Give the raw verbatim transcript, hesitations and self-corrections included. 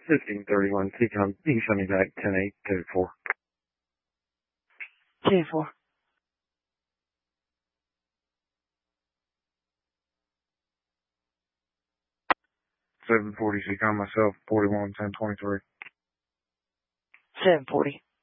fifteen thirty-one, T-com, you can send me back ten eight to four. ten four. seven forty, T-com, myself, forty-one ten twenty-three. seven forty.